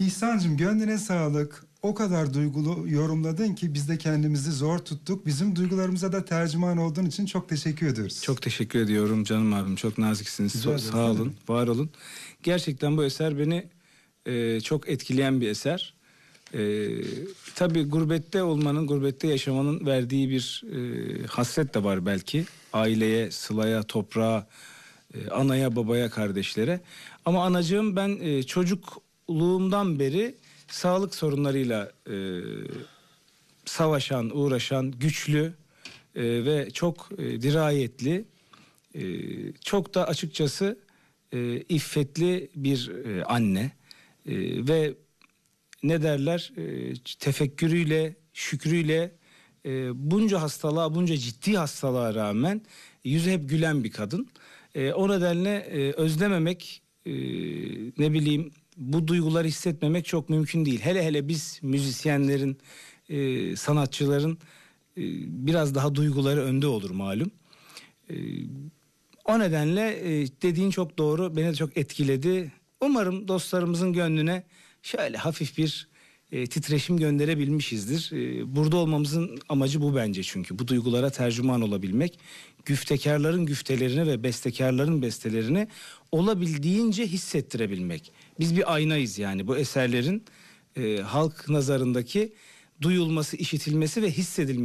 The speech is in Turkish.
İhsan'cığım gönlüne sağlık. O kadar duygulu yorumladın ki biz de kendimizi zor tuttuk. Bizim duygularımıza da tercüman olduğun için çok teşekkür ediyoruz. Çok teşekkür ediyorum canım abim. Çok naziksiniz. Rica ederiz, Sağ ne olun, demek. var olun. Gerçekten bu eser beni çok etkileyen bir eser. Tabii gurbette olmanın, gurbette yaşamanın verdiği bir hasret de var belki. Aileye, sılaya, toprağa, anaya, babaya, kardeşlere. Ama anacığım, ben çocukluğumdan beri sağlık sorunlarıyla savaşan, uğraşan, güçlü ve çok dirayetli, çok da açıkçası iffetli bir anne. Ve ne derler, tefekkürüyle, şükrüyle bunca hastalığa, bunca ciddi hastalığa rağmen yüzü hep gülen bir kadın. O nedenle özlememek, ne bileyim, bu duyguları hissetmemek çok mümkün değil. Hele hele biz müzisyenlerin, sanatçıların biraz daha duyguları önde olur malum. O nedenle dediğin çok doğru, beni de çok etkiledi. Umarım dostlarımızın gönlüne şöyle hafif bir titreşim gönderebilmişizdir. Burada olmamızın amacı bu bence, çünkü bu duygulara tercüman olabilmek, güftekarların güftelerini ve bestekarların bestelerini olabildiğince hissettirebilmek. Biz bir aynayız yani, bu eserlerin halk nazarındaki duyulması, işitilmesi ve hissedilmesi